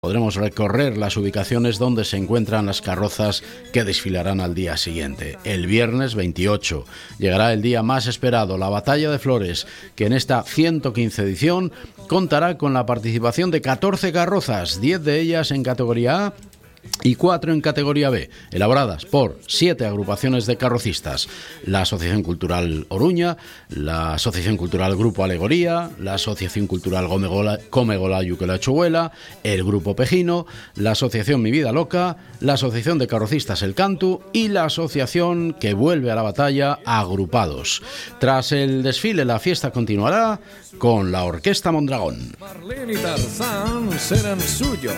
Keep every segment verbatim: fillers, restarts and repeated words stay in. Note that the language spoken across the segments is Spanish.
Podremos recorrer las ubicaciones donde se encuentran las carrozas que desfilarán al día siguiente. El viernes veintiocho llegará el día más esperado, la Batalla de Flores, que en esta ciento quince edición contará con la participación de catorce carrozas, diez de ellas en categoría A y cuatro en categoría B, elaboradas por siete agrupaciones de carrocistas: la Asociación Cultural Oruña, la Asociación Cultural Grupo Alegoría, la Asociación Cultural Gomegola, Comegola Yuquelachuela, el Grupo Pejino, la Asociación Mi Vida Loca, la Asociación de Carrocistas El Cantu y la Asociación que vuelve a la batalla, Agrupados. Tras el desfile, la fiesta continuará con la Orquesta Mondragón. Marlene y Tarzán serán suyos.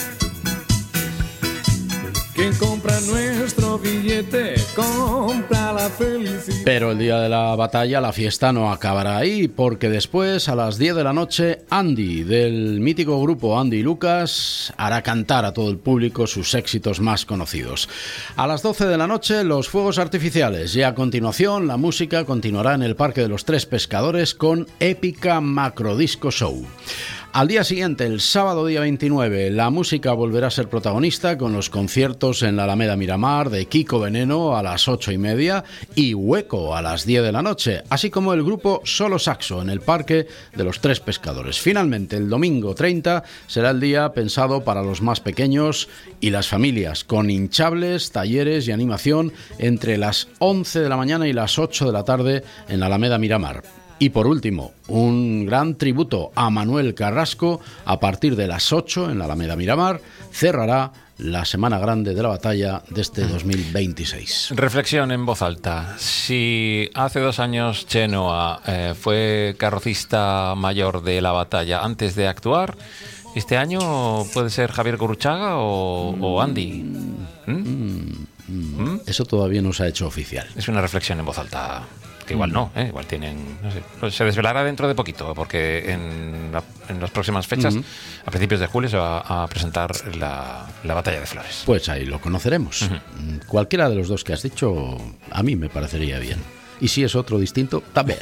Quien compra nuestro billete, compra la felicidad. Pero el día de la batalla la fiesta no acabará ahí, porque después, a las diez de la noche, Andy, del mítico grupo Andy y Lucas, hará cantar a todo el público sus éxitos más conocidos. A las doce de la noche, los fuegos artificiales, y a continuación la música continuará en el Parque de los Tres Pescadores con épica macrodisco show. Al día siguiente, el sábado día veintinueve, la música volverá a ser protagonista con los conciertos en la Alameda Miramar de Kiko Veneno a las ocho y media y Hueco a las diez de la noche, así como el grupo Solo Saxo en el Parque de los Tres Pescadores. Finalmente, el domingo treinta será el día pensado para los más pequeños y las familias, con hinchables, talleres y animación entre las once de la mañana y las ocho de la tarde en la Alameda Miramar. Y por último, un gran tributo a Manuel Carrasco a partir de las ocho en la Alameda Miramar. Cerrará la Semana Grande de la Batalla de este dos mil veintiséis. Reflexión en voz alta. Si hace dos años Chenoa eh, fue carrocista mayor de la batalla antes de actuar, ¿este año puede ser Javier Gurruchaga o, mm. o Andy? ¿Mm? Mm. Mm. ¿Mm? Eso todavía no se ha hecho oficial. Es una reflexión en voz alta. Que igual no, ¿eh? Igual tienen, no sé, se desvelará dentro de poquito, porque en, la, en las próximas fechas, uh-huh. a principios de julio, se va a presentar la, la Batalla de Flores. Pues ahí lo conoceremos. Uh-huh. Cualquiera de los dos que has dicho, a mí me parecería bien. Y si es otro distinto, también.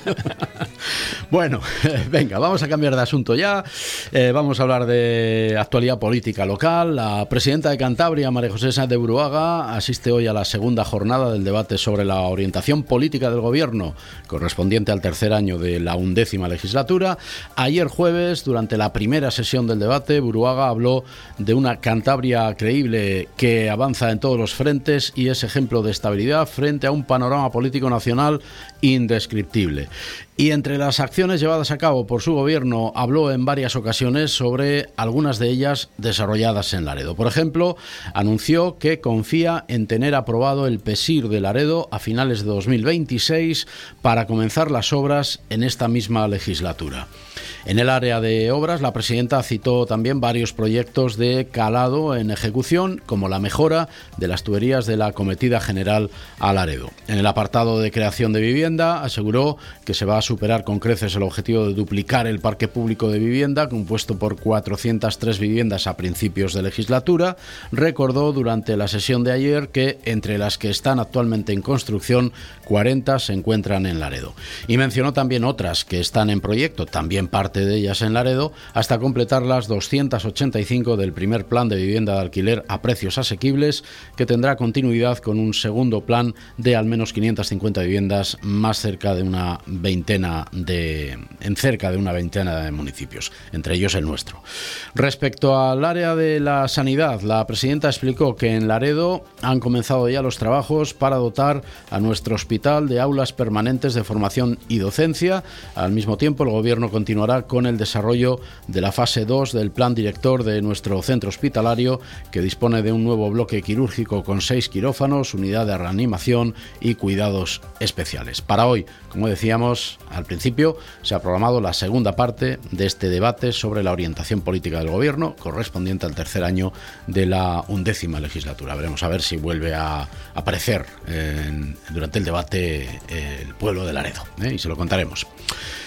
Bueno, venga, vamos a cambiar de asunto ya. Eh, vamos a hablar de actualidad política local. La presidenta de Cantabria, María José Sáenz de Buruaga, asiste hoy a la segunda jornada del debate sobre la orientación política del gobierno, correspondiente al tercer año de la undécima legislatura. Ayer jueves, durante la primera sesión del debate, Buruaga habló de una Cantabria creíble que avanza en todos los frentes y es ejemplo de estabilidad frente a un panorama político nacional indescriptible. Y entre las acciones llevadas a cabo por su gobierno, habló en varias ocasiones sobre algunas de ellas desarrolladas en Laredo. Por ejemplo, anunció que confía en tener aprobado el PESIR de Laredo a finales de dos mil veintiséis para comenzar las obras en esta misma legislatura. En el área de obras, la presidenta citó también varios proyectos de calado en ejecución, como la mejora de las tuberías de la Cometida General a Laredo. En el apartado de creación de vivienda, aseguró que se va a superar con creces el objetivo de duplicar el parque público de vivienda, compuesto por cuatrocientas tres viviendas a principios de legislatura. Recordó durante la sesión de ayer que entre las que están actualmente en construcción, cuarenta se encuentran en Laredo. Y mencionó también otras que están en proyecto, también parte de ellas en Laredo, hasta completar las doscientas ochenta y cinco del primer plan de vivienda de alquiler a precios asequibles, que tendrá continuidad con un segundo plan de al menos quinientas cincuenta viviendas más cerca de una veintena de, en cerca de una veintena de municipios, entre ellos el nuestro. Respecto al área de la sanidad, la presidenta explicó que en Laredo han comenzado ya los trabajos para dotar a nuestro hospital de aulas permanentes de formación y docencia. Al mismo tiempo, el gobierno continuará con el desarrollo de la fase dos del plan director de nuestro centro hospitalario, que dispone de un nuevo bloque quirúrgico con seis quirófanos, unidad de reanimación y cuidados especiales. Para hoy, como decíamos al principio, se ha programado la segunda parte de este debate sobre la orientación política del gobierno, correspondiente al tercer año de la undécima legislatura. Veremos a ver si vuelve a aparecer eh, durante el debate eh, el pueblo de Laredo, eh, y se lo contaremos.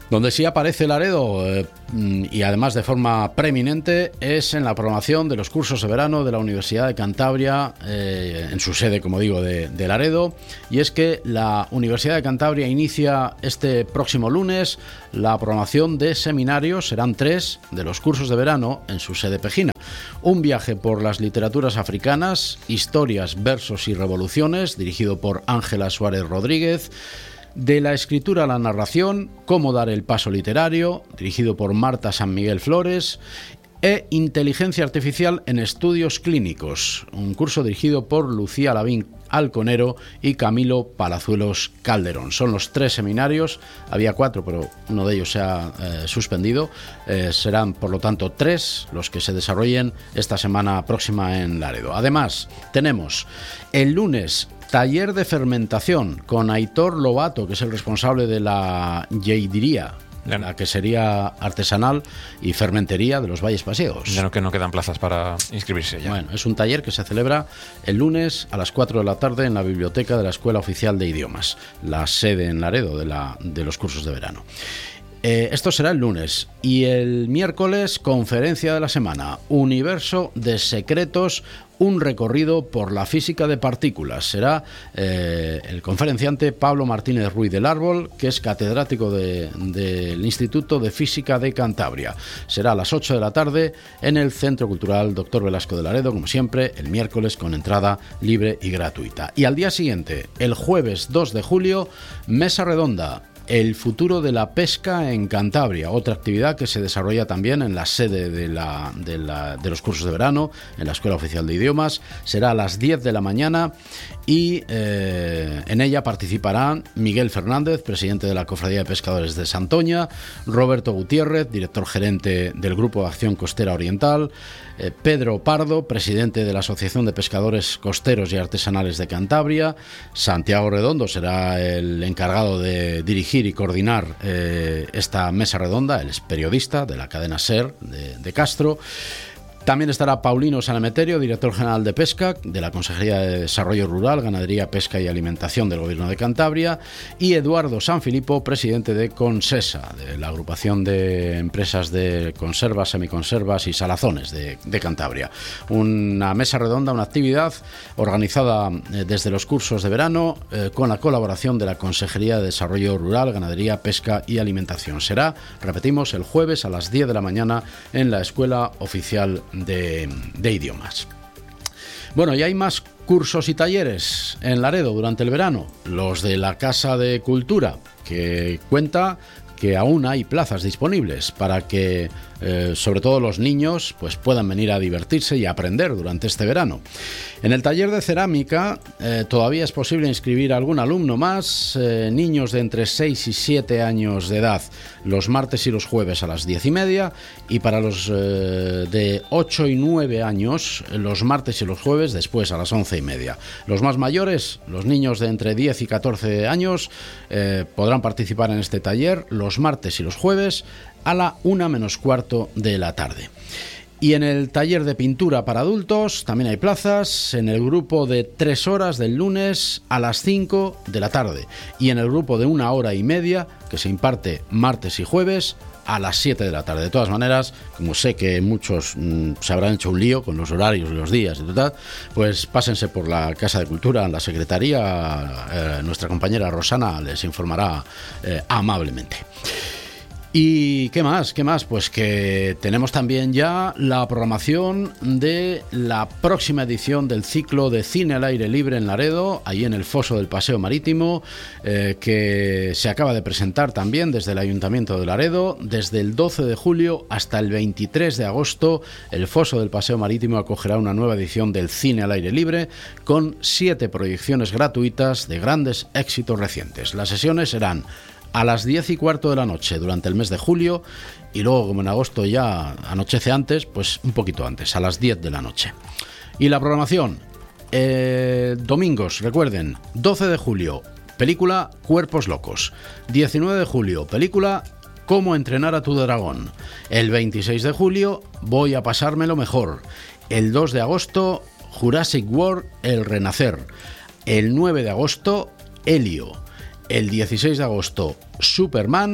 Donde sí aparece Laredo, eh, y además de forma preeminente, es en la programación de los cursos de verano de la Universidad de Cantabria, eh, en su sede, como digo, de, de Laredo. Y es que la Universidad de Cantabria inicia este próximo lunes la programación de seminarios, serán tres, de los cursos de verano en su sede pejina. Un viaje por las literaturas africanas, historias, versos y revoluciones, dirigido por Ángela Suárez Rodríguez. De la escritura a la narración, cómo dar el paso literario, dirigido por Marta San Miguel Flores, e Inteligencia Artificial en Estudios Clínicos, un curso dirigido por Lucía Lavín Alconero y Camilo Palazuelos Calderón. Son los tres seminarios, había cuatro, pero uno de ellos se ha eh, suspendido. Eh, serán, por lo tanto, tres los que se desarrollen esta semana próxima en Laredo. Además, tenemos el lunes taller de fermentación con Aitor Lobato, que es el responsable de la Lleidería, la que sería artesanal y fermentería de los Valles Pasiegos. Ya no, que no quedan plazas para inscribirse ya. Bueno, es un taller que se celebra el lunes a las cuatro de la tarde en la biblioteca de la Escuela Oficial de Idiomas, la sede en Laredo de, la, de los cursos de verano. Eh, esto será el lunes. Y el miércoles, conferencia de la semana, Universo de Secretos, un recorrido por la física de partículas. Será eh, el conferenciante Pablo Martínez Ruiz del Árbol, que es catedrático de, del Instituto de Física de Cantabria. Será a las ocho de la tarde en el Centro Cultural Doctor Velasco de Laredo, como siempre, el miércoles con entrada libre y gratuita. Y al día siguiente, el jueves dos de julio, mesa redonda. El futuro de la pesca en Cantabria, otra actividad que se desarrolla también en la sede de, la, de, la, de los cursos de verano, en la Escuela Oficial de Idiomas. Será a las diez de la mañana y eh, en ella participarán Miguel Fernández, presidente de la Cofradía de Pescadores de Santoña, Roberto Gutiérrez, director gerente del Grupo de Acción Costera Oriental, eh, Pedro Pardo, presidente de la Asociación de Pescadores Costeros y Artesanales de Cantabria, Santiago Redondo será el encargado de dirigir y coordinar eh, esta mesa redonda. Él es periodista de la cadena SER de, de Castro. También estará Paulino Sanemeterio, director general de Pesca de la Consejería de Desarrollo Rural, Ganadería, Pesca y Alimentación del Gobierno de Cantabria, y Eduardo Sanfilippo, presidente de Consesa, de la agrupación de empresas de conservas, semiconservas y salazones de, de Cantabria. Una mesa redonda, una actividad organizada eh, desde los cursos de verano eh, con la colaboración de la Consejería de Desarrollo Rural, Ganadería, Pesca y Alimentación. Será, repetimos, el jueves a las diez de la mañana en la Escuela Oficial De, de idiomas. Bueno, y hay más cursos y talleres en Laredo durante el verano. Los de la Casa de Cultura, que cuenta que aún hay plazas disponibles para que eh, sobre todo los niños pues puedan venir a divertirse y a aprender durante este verano. En el taller de cerámica eh, todavía es posible inscribir a algún alumno más, eh, niños de entre seis y siete años de edad, los martes y los jueves a las diez y media, y para los eh, de ocho y nueve años, los martes y los jueves después a las once y media. Los más mayores, los niños de entre diez y catorce años, eh, podrán participar en este taller los martes y los jueves a la una menos cuarto de la tarde. Y en el taller de pintura para adultos también hay plazas, en el grupo de tres horas del lunes a las cinco de la tarde, y en el grupo de una hora y media que se imparte martes y jueves a las siete de la tarde. De todas maneras, como sé que muchos mmm, se habrán hecho un lío con los horarios y los días y tal, pues pásense por la Casa de Cultura, en la Secretaría. Eh, nuestra compañera Rosana les informará eh, amablemente. ¿Y qué más? ¿Qué más? Pues que tenemos también ya la programación de la próxima edición del ciclo de cine al aire libre en Laredo, ahí en el Foso del Paseo Marítimo, eh, que se acaba de presentar también desde el Ayuntamiento de Laredo. Desde el doce de julio hasta el veintitrés de agosto, el Foso del Paseo Marítimo acogerá una nueva edición del cine al aire libre con siete proyecciones gratuitas de grandes éxitos recientes. Las sesiones serán a las diez y cuarto de la noche durante el mes de julio, y luego, como en agosto ya anochece antes, pues un poquito antes, a las diez de la noche. Y la programación, eh, domingos, recuerden, doce de julio, película Cuerpos Locos. diecinueve de julio, película Cómo entrenar a tu dragón. El veintiséis de julio, Voy a pasármelo mejor. El dos de agosto, Jurassic World, El Renacer. El nueve de agosto, Helio. El dieciséis de agosto, Superman,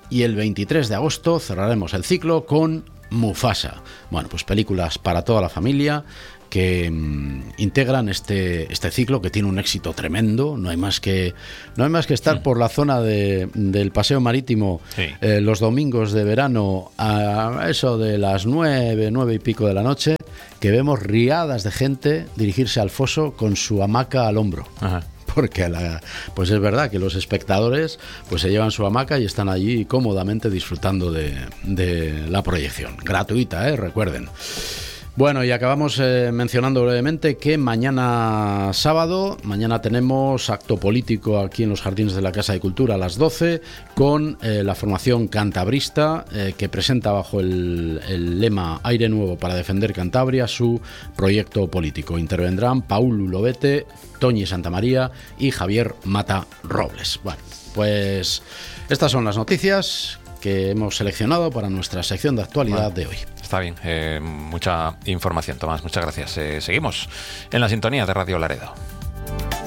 y el veintitrés de agosto cerraremos el ciclo con Mufasa. Bueno, pues películas para toda la familia que mmm, integran este, este ciclo, que tiene un éxito tremendo. No hay más que, no hay más que estar sí. por la zona de, del paseo marítimo sí. eh, los domingos de verano a eso de las nueve, nueve y pico de la noche, que vemos riadas de gente dirigirse al foso con su hamaca al hombro. Ajá. Porque la, pues es verdad que los espectadores pues se llevan su hamaca y están allí cómodamente disfrutando de, de la proyección. Gratuita, ¿eh? Recuerden. Bueno, y acabamos eh, mencionando brevemente que mañana sábado, mañana tenemos acto político aquí en los Jardines de la Casa de Cultura a las doce con eh, la formación cantabrista eh, que presenta bajo el, el lema Aire Nuevo para defender Cantabria su proyecto político. Intervendrán Paul Lobete, Toñi Santamaría y Javier Mata Robles. Bueno, pues estas son las noticias que hemos seleccionado para nuestra sección de actualidad bueno. de hoy. Está bien, eh, mucha información, Tomás, muchas gracias. Eh, seguimos en la sintonía de Radio Laredo.